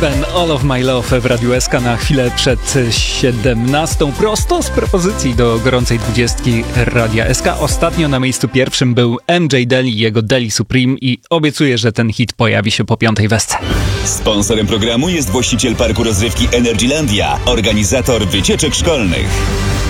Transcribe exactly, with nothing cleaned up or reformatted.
Ben All of My Love w Radiu S K na chwilę przed siedemnastą. Prosto z propozycji do gorącej dwudziestki Radia S K. Ostatnio na miejscu pierwszym był M J Deli i jego Deli Supreme i obiecuję, że ten hit pojawi się po piątej wesce. Sponsorem programu jest właściciel parku rozrywki Energylandia, organizator wycieczek szkolnych.